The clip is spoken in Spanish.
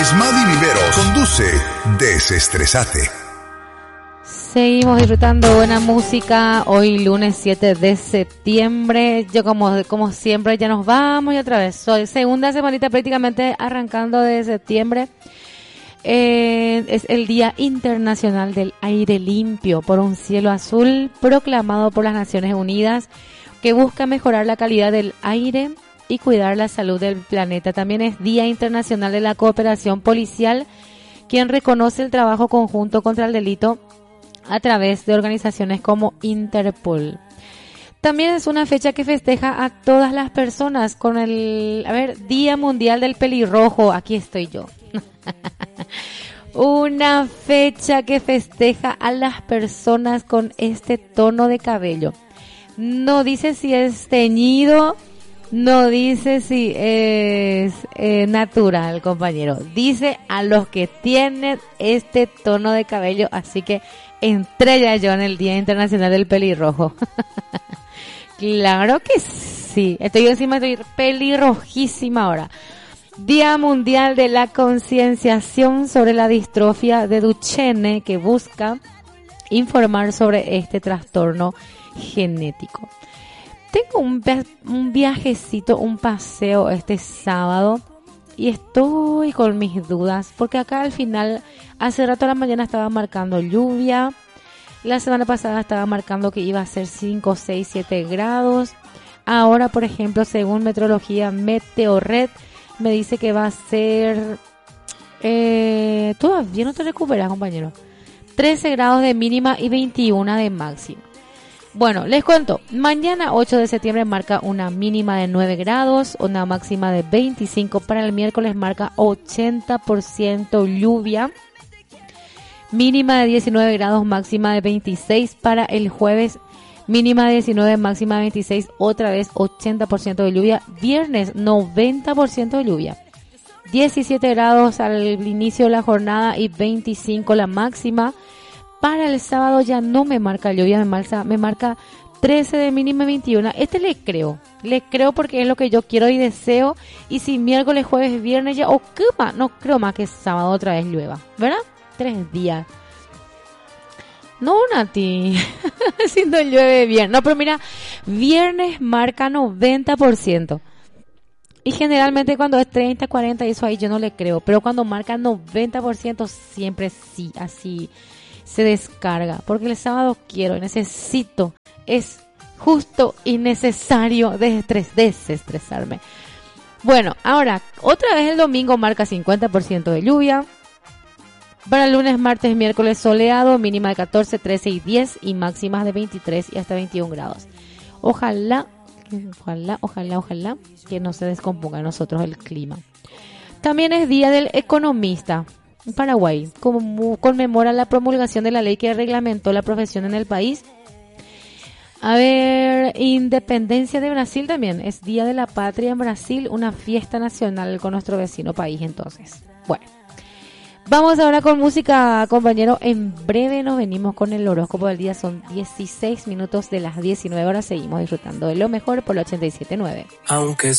Asmadi Viveros conduce Desestresate. Seguimos disfrutando buena música. Hoy lunes 7 de septiembre. Yo como siempre ya nos vamos y otra vez. Soy segunda semanita prácticamente arrancando de septiembre. Es el Día Internacional del Aire Limpio por un cielo azul, proclamado por las Naciones Unidas, que busca mejorar la calidad del aire y cuidar la salud del planeta. También es Día Internacional de la Cooperación Policial, quien reconoce el trabajo conjunto contra el delito a través de organizaciones como Interpol. También es una fecha que festeja a todas las personas con el, Día Mundial del Pelirrojo. Aquí estoy yo. Una fecha que festeja a las personas con este tono de cabello. No dice si es teñido, no dice si es natural, compañero. Dice a los que tienen este tono de cabello. Así que entré ya yo en el Día Internacional del Pelirrojo. Claro que sí. Estoy pelirrojísima ahora. Día Mundial de la Concienciación sobre la Distrofia de Duchenne, que busca informar sobre este trastorno genético. Tengo un viajecito, un paseo este sábado y estoy con mis dudas porque acá al final, hace rato a la mañana estaba marcando lluvia. La semana pasada estaba marcando que iba a ser 5, 6, 7 grados. Ahora, por ejemplo, según Meteorología Meteorred, me dice que va a ser... todavía no te recuperas, compañero. 13 grados de mínima y 21 de máxima. Bueno, les cuento. Mañana, 8 de septiembre, marca una mínima de 9 grados, una máxima de 25. Para el miércoles marca 80% lluvia. Mínima de 19 grados, máxima de 26 para el jueves. Mínima de 19, máxima de 26. Otra vez 80% de lluvia. Viernes 90% de lluvia. 17 grados al inicio de la jornada y 25 la máxima. Para el sábado ya no me marca lluvia, me marca 13 de mínima y 21. Este le creo porque es lo que yo quiero y deseo. Y si miércoles, jueves, viernes ya, no creo más que sábado otra vez llueva, ¿verdad? 3 días. No, Nati. Si no llueve bien. No, pero mira, viernes marca 90%. Y generalmente cuando es 30, 40, eso ahí yo no le creo. Pero cuando marca 90%, siempre sí, así se descarga. Porque el sábado quiero y necesito. Es justo y necesario desestresarme. Bueno, ahora, otra vez el domingo marca 50% de lluvia. Para el lunes, martes, miércoles soleado, mínima de 14, 13 y 10 y máximas de 23 y hasta 21 grados. Ojalá que no se descomponga a nosotros el clima. También es Día del Economista. En Paraguay conmemora la promulgación de la ley que reglamentó la profesión en el país. Independencia de Brasil también. Es Día de la Patria en Brasil, una fiesta nacional con nuestro vecino país entonces. Bueno. Vamos ahora con música, compañero. En breve nos venimos con el horóscopo del día. Son 16 minutos de las 19 horas. Seguimos disfrutando de lo mejor por la 87.9. Aunque